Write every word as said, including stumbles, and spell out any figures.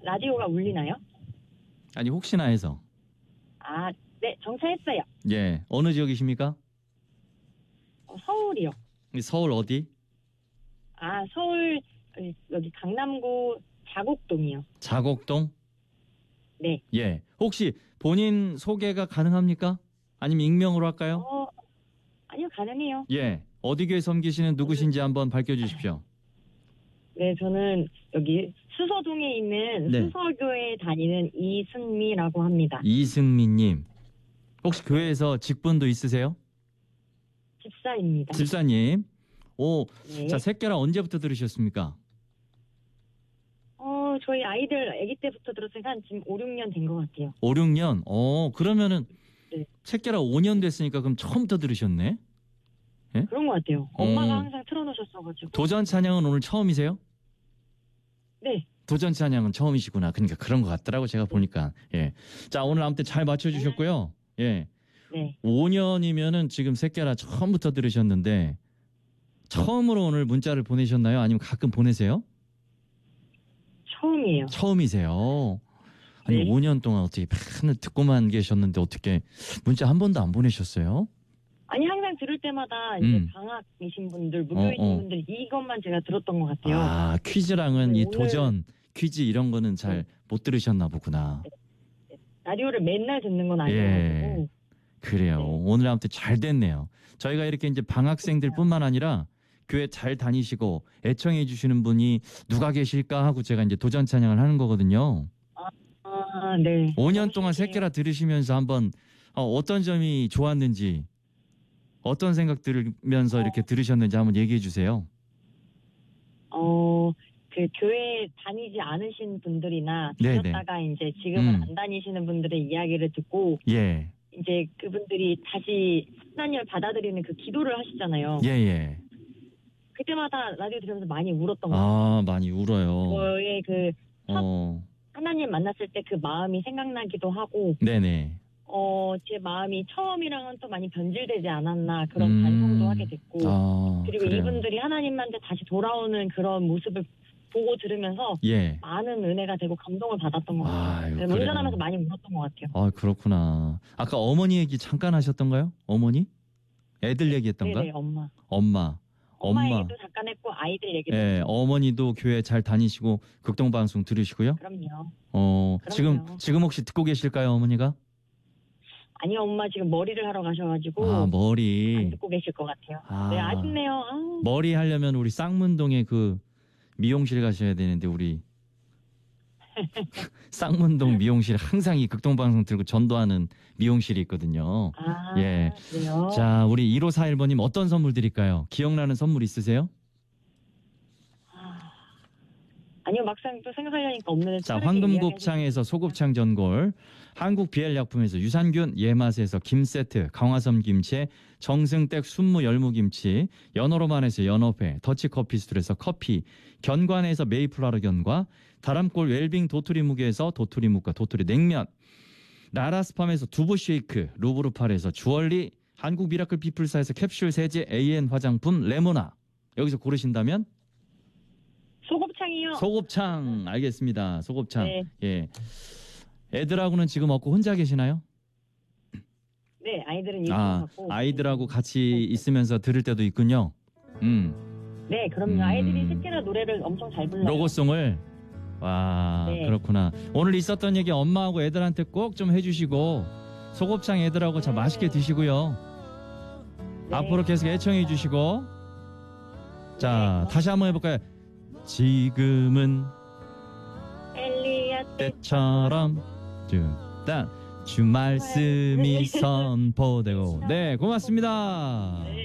라디오가 울리나요? 아니 혹시나 해서. 아, 네, 정차했어요. 예. 어느 지역이십니까? 어, 서울이요. 서울 어디? 아, 서울 여기 강남구 자곡동이요. 자곡동? 네. 예. 혹시 본인 소개가 가능합니까? 아니면 익명으로 할까요? 어, 아니요, 가능해요. 예. 어디 교회 섬기시는 누구신지 한번 밝혀주십시오. 네, 저는 여기 수서동에 있는 네. 수서교회에 다니는 이승미라고 합니다. 이승미님. 혹시 교회에서 직분도 있으세요? 집사입니다. 집사님. 오, 네. 자, 새끼라 언제부터 들으셨습니까? 어, 저희 아이들 아기 때부터 들었으니까 한 지금 오, 육 년 된 것 같아요. 오, 육 년? 어, 그러면은 네. 새끼라 오 년 됐으니까 그럼 처음부터 들으셨네? 예? 그런 것 같아요. 엄마가 어. 항상 틀어놓으셨어가지고. 도전 찬양은 오늘 처음이세요? 네. 도전 찬양은 처음이시구나. 그러니까 그런 것 같더라고 제가 보니까. 예. 자, 오늘 아무튼 잘 맞춰주셨고요. 예. 네. 오 년이면은 지금 새끼라 처음부터 들으셨는데 처음으로 오늘 문자를 보내셨나요? 아니면 가끔 보내세요? 처음이에요. 처음이세요. 아니 네. 오 년 동안 어떻게 맨날 듣고만 계셨는데 어떻게 문자 한 번도 안 보내셨어요? 아니, 항상 들을 때마다 이제 음. 방학이신 분들, 무교이신 어, 어. 분들 이것만 제가 들었던 것 같아요. 아, 퀴즈랑은 네, 이 오늘- 도전 퀴즈 이런 거는 잘 못 들으셨나 보구나. 라디오를 맨날 듣는 건 예. 아니어가지고. 그래요. 네. 오늘 아무튼 잘 됐네요. 저희가 이렇게 이제 방학생들뿐만 아니라 교회 잘 다니시고 애청해 주시는 분이 누가 계실까 하고 제가 이제 도전 찬양을 하는 거거든요. 아, 네. 오 년 동안 신기해요. 새끼라 들으시면서 한번 어, 어떤 점이 좋았는지 어떤 생각 들으면서 이렇게 들으셨는지 한번 얘기해 주세요. 어, 그 교회 다니지 않으신 분들이나 네네. 다녔다가 이제 지금은 음. 안 다니시는 분들의 이야기를 듣고 예. 이제 그분들이 다시 하나님을 받아들이는 그 기도를 하시잖아요. 예, 예. 그때마다 라디오 들으면서 많이 울었던 것 같아요. 아, 많이 울어요. 저의 그 어. 하나님 만났을 때 그 마음이 생각나기도 하고 네네. 어, 제 마음이 처음이랑은 또 많이 변질되지 않았나 그런 음. 반성도 하게 됐고 아, 그리고 그래요. 이분들이 하나님한테 다시 돌아오는 그런 모습을 보고 들으면서 예. 많은 은혜가 되고 감동을 받았던 것 같아요. 아유, 그래서 그래요. 운전하면서 많이 울었던 것 같아요. 아, 그렇구나. 아까 어머니 얘기 잠깐 하셨던가요? 어머니? 애들 얘기했던가? 네네, 엄마. 엄마. 엄마 엄마. 얘기도 잠깐 했고 아이들 얘기도 예, 했고. 어머니도 교회 잘 다니시고 극동방송 들으시고요. 그럼요. 어, 그럼요. 지금 지금 혹시 듣고 계실까요, 어머니가? 아니 엄마 지금 머리를 하러 가셔가지고 아, 안 머리. 듣고 계실 것 같아요. 아. 네, 아쉽네요. 아우. 머리 하려면 우리 쌍문동에 그 미용실 가셔야 되는데 우리 쌍문동 미용실 항상 이 극동방송 들고 전도하는 미용실이 있거든요. 아, 예. 그래요? 자, 우리 일오사일 번님 어떤 선물 드릴까요? 기억나는 선물 있으세요? 아, 아니요, 막상 또 생각하려니까 없는데. 자, 차라리 황금곱창에서 소곱창 전골, 한국 비엘약품에서 유산균, 예맛에서 김세트, 강화섬 김치, 정승댁 순무 열무김치, 연어로만에서 연어회, 더치커피스툴에서 커피, 견관에서 메이플라르 견과, 다람골 웰빙 도토리 무게에서 도토리 묵과 도토리 냉면, 나라스팜에서 두부 쉐이크, 루브르팔에서 주얼리, 한국 미라클 피플사에서 캡슐 세제 에이엔 화장품 레모나. 여기서 고르신다면 소곱창이요? 소곱창. 알겠습니다. 소곱창. 네. 예. 애들하고는 지금 없고 혼자 계시나요? 네, 아이들은 이거 아, 갖고. 아이들하고 같이 있으면서 들을 때도 있군요. 음. 네, 그럼요. 음. 아이들이 새끼나 노래를 엄청 잘 불러요. 로고송을. 와, 네. 그렇구나. 오늘 있었던 얘기 엄마하고 애들한테 꼭 좀 해주시고 소곱창 애들하고 참 맛있게 드시고요. 네. 앞으로 계속 애청해 주시고. 자, 네. 다시 한번 해볼까요? 지금은 엘리야 때 때처럼 딱 주 말씀이 선포되고. 네, 고맙습니다.